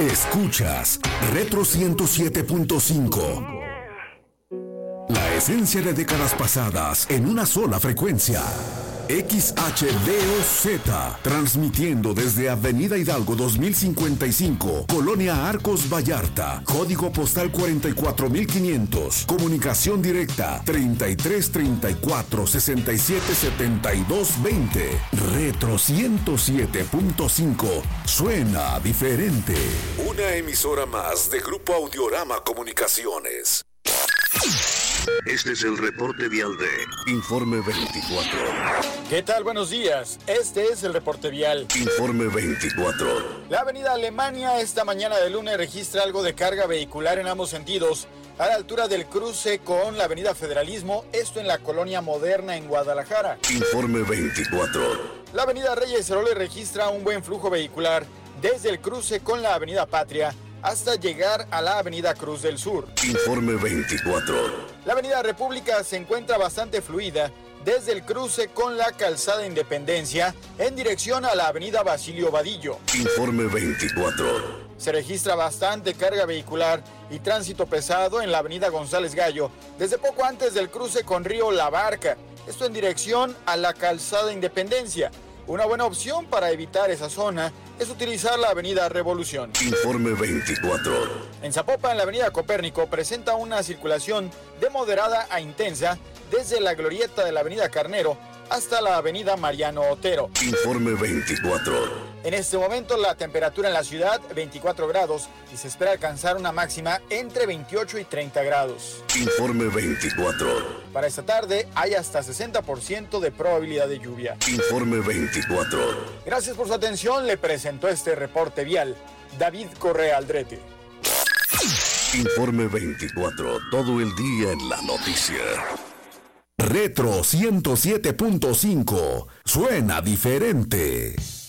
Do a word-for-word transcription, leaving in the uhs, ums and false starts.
Escuchas Retro ciento siete punto cinco. La esencia de décadas pasadas en una sola frecuencia. X H D O Z, transmitiendo desde Avenida Hidalgo dos mil cincuenta y cinco, Colonia Arcos Vallarta, código postal cuarenta y cuatro mil quinientos, comunicación directa treinta y tres treinta y cuatro sesenta y siete setenta y dos veinte. Retro ciento siete punto cinco, suena diferente. Una emisora más de Grupo Audiorama Comunicaciones. Este es el reporte vial de Informe veinticuatro. ¿Qué tal? Buenos días. Este es el reporte vial. Informe veinticuatro. La avenida Alemania esta mañana de lunes registra algo de carga vehicular en ambos sentidos, a la altura del cruce con la avenida Federalismo, esto en la Colonia Moderna en Guadalajara. Informe veinticuatro. La avenida Reyes Heroles registra un buen flujo vehicular desde el cruce con la avenida Patria hasta llegar a la avenida Cruz del Sur. Informe veinticuatro. La avenida República se encuentra bastante fluida desde el cruce con la calzada Independencia en dirección a la avenida Basilio Vadillo. Informe veinticuatro. Se registra bastante carga vehicular y tránsito pesado en la avenida González Gallo desde poco antes del cruce con Río La Barca, esto en dirección a la calzada Independencia. Una buena opción para evitar esa zona es utilizar la avenida Revolución. Informe veinticuatro. En Zapopan, la avenida Copérnico presenta una circulación de moderada a intensa desde la glorieta de la avenida Carnero hasta la avenida Mariano Otero. Informe veinticuatro. En este momento la temperatura en la ciudad veinticuatro grados y se espera alcanzar una máxima entre veintiocho y treinta grados. Informe veinticuatro. Para esta tarde hay hasta sesenta por ciento de probabilidad de lluvia. Informe veinticuatro. Gracias por su atención, le presentó este reporte vial David Correa Aldrete. Informe veinticuatro, todo el día en la noticia. Retro ciento siete punto cinco, suena diferente.